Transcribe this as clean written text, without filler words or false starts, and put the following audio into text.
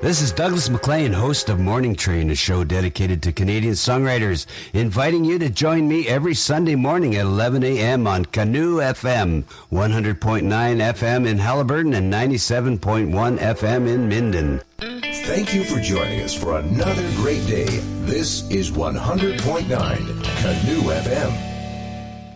This is Douglas MacLean, host of Morning Train, a show dedicated to Canadian songwriters, inviting you to join me every Sunday morning at 11 a.m. on Canoe FM, 100.9 FM in Haliburton and 97.1 FM in Minden. Thank you for joining us for another great day. This is 100.9 Canoe FM.